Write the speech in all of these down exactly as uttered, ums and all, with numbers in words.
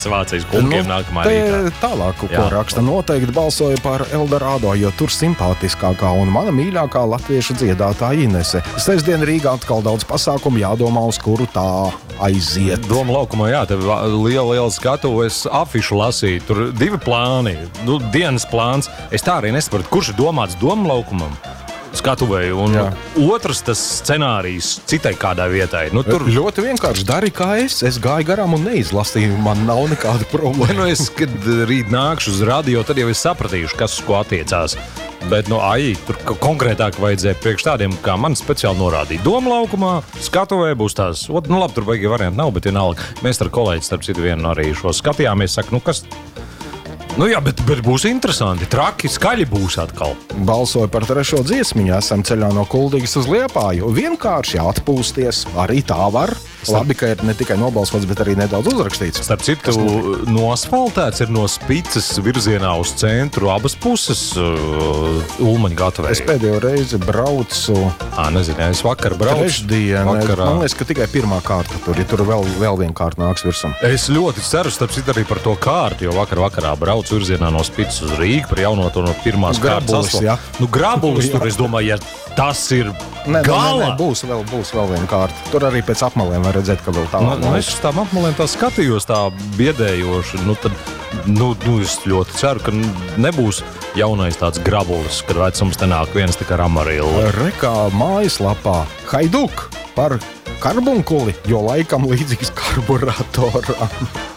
Vācijas kunkiem nu, nākamā rītā. Tālāk, ko Jā. raksta, noteikti balsoja par Eldorado, jo tur simpātiskākā un mana mīļākā latviešu dziedātāja Inese. Sestdien Rīgā atkal daudz pasākumu, jādomā, uz kuru tā aiziet. Doma laukumā, jā, tev liela, liela skatuve, es afišu lasīju, tur divi plāni, nu, dienas plāns. Es tā arī nesapratu, kurš ir domāts Doma laukumam? Skatuvēju, un Jā. otrs tas scenārijs citai kādai vietai. Nu, tur ļoti vienkārši dari kā es. Es gāju garām un neizlasīju. Man nav nekāda problēma. Nu, es, kad rīt nākšu uz radio, tad jau es sapratīšu, kas uz ko attiecās. Bet, nu, ai, tur konkrētāk vajadzēja priekš tādiem, kā man speciāli norādīja. Doma laukumā, skatuvē būs tās, ot, nu labi, tur baigi varianti nav, bet vienalga. Mēs ar kolēģi starp citu vienu arī šo skatījāmies, saka, nu kas... Nu jā, bet, bet būs interesanti. Traki, skaļi būs atkal. Balsoju par trešo dziesmiņu. Esam ceļā no Kuldīgas uz Liepāju. Vienkārši atpūsties. Arī tā var. Starp... Labi, ka ir ne tikai nobalsots, bet arī nedaudz uzrakstīts. Starp citu, nosfaltēts ir no Spicas virzienā uz centru abas puses uh, Ulmaņa gatavēja. Es pēdējo reizi braucu... Ā, nezinu, es vakar braucu. Trešdien. Vakarā. Man liekas, ka tikai pirmā kārta tur ir. Tur vēl, vēl viena kārta nāks virsam. Es ļoti ceru, starp citu, arī par to kārtu, jo vakar vakarā braucu virzienā no Spicas uz Rīgu par jaunoto no pirmās Grabulis, kārtas. Jā. Nu, Grabulis tur, es domāju, ja tas ir ne, gala. Ne, ne, būs vēl, būs vēl viena kārta. Tur arī pēc apmalēm var redzēt, ka vēl tālāk. Nu, es uz tām apmalēm tā skatījos, tā biedējoši. Nu, tad, nu, nu, es ļoti ceru, ka nebūs jaunais tāds Grabulis, kad vecums te nāk viens tikai ar amarīlu. Rekā mājaslapā Haiduk par karbunkuli, jo laikam līdzīgs karburatoram.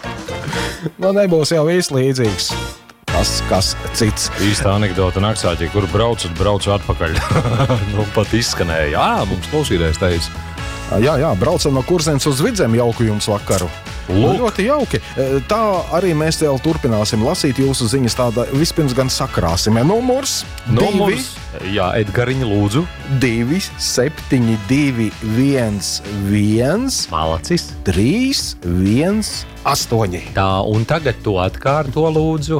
Nu, nebūs jau viss līdzīgs. Tas, kas cits. Īsta anekdota naksāķī, kur braucu, braucu atpakaļ. Nu, pat izskanēja. Jā, mums klausītājs teica. Jā, jā, braucam no Kurzemes uz Vidzem, jauku jums vakaru. Lūk. Ļoti jauki. Tā arī mēs vēl turpināsim lasīt jūsu ziņas tāda, vispirms gan sakrāsim. Numurs? Numurs? Divi, jā, Edgariņa lūdzu. divi, septiņi, divi, viens, viens. Malacis. trīs, viens, astoņi. Tā, un tagad to atkārto lūdzu.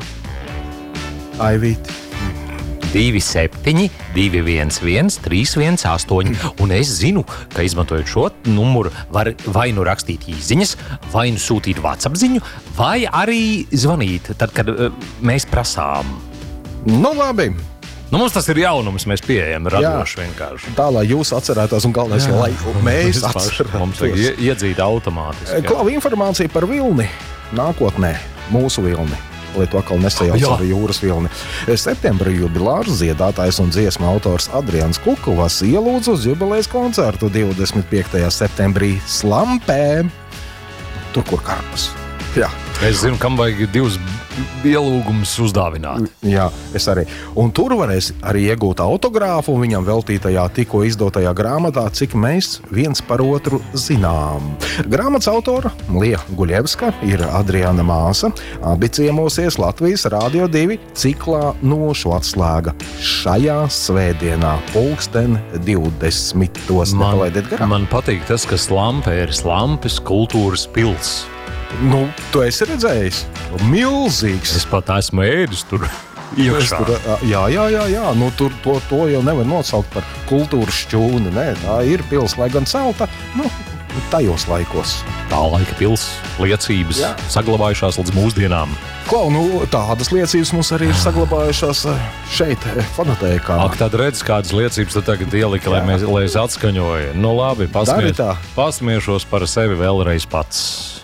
Aivīt. divi, septiņi, divi, viens, viens, trīs, viens, astoņi. Un es zinu, ka izmantojot šo numuru var vai nu rakstīt īziņas, vai nu sūtīt WhatsApp ziņu, vai arī zvanīt, tad, kad uh, mēs prasām. Nu, labi. Nu, mums tas ir jaunums, mēs pieejam radoši vienkārši. Tā, lai jūs atcerētos un galvenais, lai mēs atcerētos. Mums vajag iedzīt automātiski. Klau informācija par vilni nākotnē, mūsu vilni. Lai to atkal nesajauc ar jūras vilni. Septembrī jubilārs dziedātājs un dziesmu autors Adrians Kukuvas ielūdz uz jubilejas koncertu divdesmit piektajā septembrī Slampē. Tur, kur karpas. Jā. Es zinu, kam vajag divus ielūgumus uzdāvināt. Jā, es arī. Un tur varēs arī iegūt autogrāfu viņam veltītajā tikko izdotajā grāmatā, cik mēs viens par otru zinām. Grāmatas autora Lija Guļevska ir Adriana māsa. Abi ciemosies Latvijas Rādio divi ciklā Nošu atslēga šajā svētdienā pulksten divdesmitos. Man, man patīk tas, ka Slampe ir Slampes kultūras pils. Nu, tu esi redzējis? Milzīgs. Es pat esmu ēdis tur iekšā. Tur, jā, jā, jā, jā. Nu, tur to, to jau nevar nosaukt par kultūras šķūni. Nē, tā ir pils, lai gan celta, nu, tajos laikos. Tā laika pils liecības jā. Saglabājušās līdz mūsdienām. Klau, nu, tādas liecības mums arī ir saglabājušās šeit, Fonotēkā. Ak, tad redz, kādas liecības tu tagad ielika, lai, mēs, lai es atskaņoju. Nu, labi, pasmies, pasmiešos par sevi vēlreiz pats.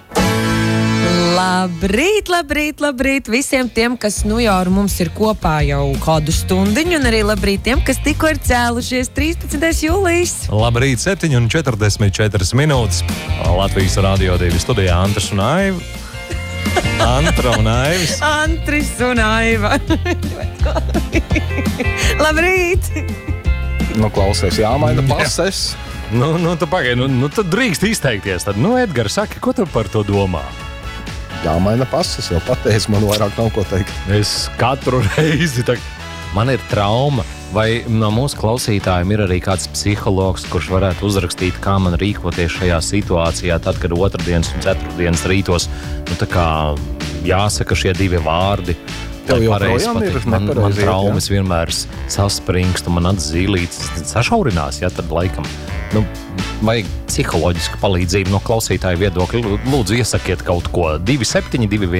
Labrīt, labrīt, labrīt visiem tiem, kas nu jau ar mums ir kopā jau kādu stundiņu, un arī labrīt tiem, kas tikko ir cēlušies trīspadsmitais jūlijas. Labrīt, septiņi un četrdesmit četras minūtes. Latvijas Rādio divi studijā Antris un Aiva. Antra un Aivis. Antris un Aiva. Labrīt! Nu, klausies, jāmaina pases. Nu, nu, tu pagaidi, nu, nu, tad drīkst izteikties. Tad, nu, Edgar, saki, ko tu par to domā? Jāmaina pases, jau pateicu, man vairāk nav ko teikt. Es katru reizi, tā, man ir trauma. Vai no mūsu klausītājiem ir arī kāds psihologs, kurš varētu uzrakstīt, kā man rīkoties šajā situācijā, tad, kad otrdienas un ceturtdienas rītos, nu, tā kā jāsaka šie divi vārdi. Tev joprojām ir man, man traumas vienmēr saspringst un man atzīlīts sašaurinās, ja tad laikam, nu, vajag psiholoģisku palīdzību no klausītāju viedokļa. Lūdzu, iesakiet kaut ko. divi septiņi divi